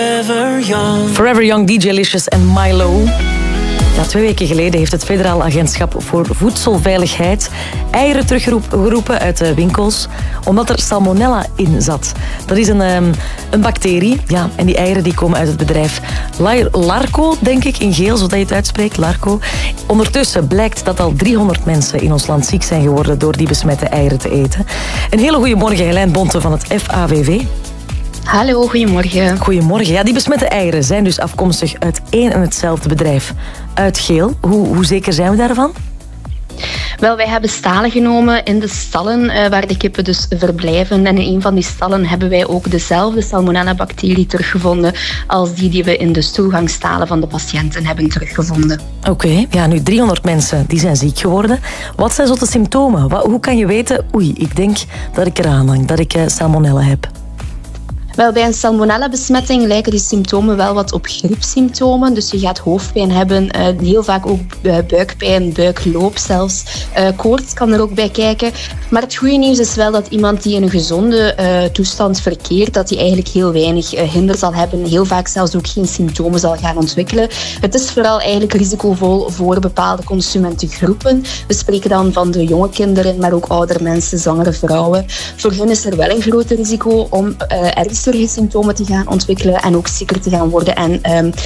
Forever Young, DJ Licious en Milo. Ja, 2 weken geleden heeft het Federaal Agentschap voor Voedselveiligheid eieren teruggeroepen uit de winkels, omdat er salmonella in zat. Dat is een bacterie, ja, en die eieren die komen uit het bedrijf Larco, denk ik, in Geel, zodat je het uitspreekt, Larco. Ondertussen blijkt dat al 300 mensen in ons land ziek zijn geworden door die besmette eieren te eten. Een hele goede morgen, Helijn Bonte van het FAVV. Hallo, goedemorgen. Goedemorgen. Ja, die besmette eieren zijn dus afkomstig uit één en hetzelfde bedrijf, uit Geel. Hoe zeker zijn we daarvan? Wel, wij hebben stalen genomen in de stallen waar de kippen dus verblijven. En in een van die stallen hebben wij ook dezelfde salmonella-bacterie teruggevonden als die we in de stoelgangstalen van de patiënten hebben teruggevonden. Oké, ja, nu 300 mensen die zijn ziek geworden. Wat zijn zo de symptomen? Hoe kan je weten, ik denk dat ik eraan hang, dat ik salmonella heb? Wel, bij een salmonella-besmetting lijken die symptomen wel wat op griepsymptomen. Dus je gaat hoofdpijn hebben, heel vaak ook buikpijn, buikloop zelfs. Koorts kan er ook bij kijken. Maar het goede nieuws is wel dat iemand die in een gezonde toestand verkeert, dat die eigenlijk heel weinig hinder zal hebben. Heel vaak zelfs ook geen symptomen zal gaan ontwikkelen. Het is vooral eigenlijk risicovol voor bepaalde consumentengroepen. We spreken dan van de jonge kinderen, maar ook oudere mensen, zwangere vrouwen. Voor hen is er wel een groot risico om ernstige symptomen te gaan ontwikkelen en ook zieker te gaan worden en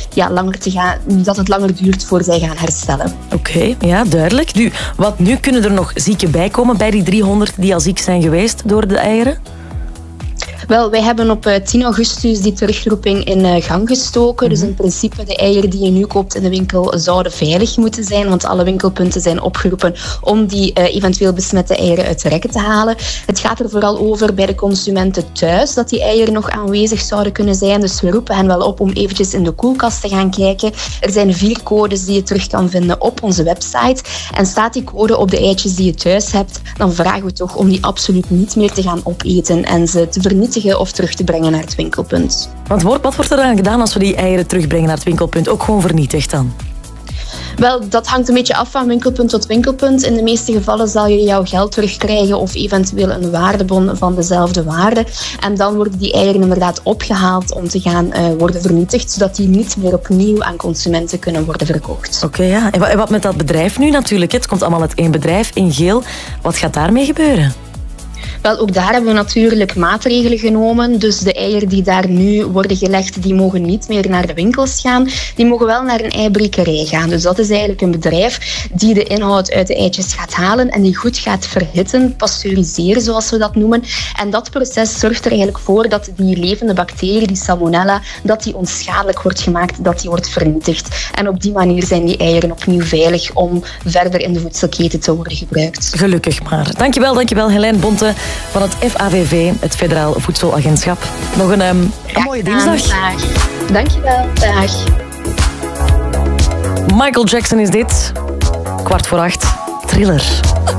dat het langer duurt voor zij gaan herstellen. Oké, ja, duidelijk. Nu kunnen er nog zieken bijkomen bij die 300 die al ziek zijn geweest door de eieren? Wel, wij hebben op 10 augustus die terugroeping in gang gestoken. Dus in principe de eieren die je nu koopt in de winkel zouden veilig moeten zijn, want alle winkelpunten zijn opgeroepen om die eventueel besmette eieren uit de rekken te halen. Het gaat er vooral over bij de consumenten thuis dat die eieren nog aanwezig zouden kunnen zijn. Dus we roepen hen wel op om eventjes in de koelkast te gaan kijken. Er zijn 4 codes die je terug kan vinden op onze website. En staat die code op de eitjes die je thuis hebt, dan vragen we toch om die absoluut niet meer te gaan opeten en ze te vernietigen of terug te brengen naar het winkelpunt. Want wat wordt er dan gedaan als we die eieren terugbrengen naar het winkelpunt? Ook gewoon vernietigd dan? Wel, dat hangt een beetje af van winkelpunt tot winkelpunt. In de meeste gevallen zal je jouw geld terugkrijgen of eventueel een waardebon van dezelfde waarde. En dan worden die eieren inderdaad opgehaald om te gaan worden vernietigd, zodat die niet meer opnieuw aan consumenten kunnen worden verkocht. Oké, ja. En wat met dat bedrijf nu natuurlijk? Het komt allemaal uit één bedrijf in Geel. Wat gaat daarmee gebeuren? Wel, ook daar hebben we natuurlijk maatregelen genomen. Dus de eieren die daar nu worden gelegd, die mogen niet meer naar de winkels gaan. Die mogen wel naar een eibrekerij gaan. Dus dat is eigenlijk een bedrijf die de inhoud uit de eitjes gaat halen en die goed gaat verhitten, pasteuriseren zoals we dat noemen. En dat proces zorgt er eigenlijk voor dat die levende bacterie, die salmonella, dat die onschadelijk wordt gemaakt, dat die wordt vernietigd. En op die manier zijn die eieren opnieuw veilig om verder in de voedselketen te worden gebruikt. Gelukkig maar. Dankjewel Helijn Bonte van het FAVV, het Federaal Voedselagentschap. Nog een mooie dinsdag. Dag. Dankjewel. Dag. Michael Jackson is dit. 7:15. Thriller.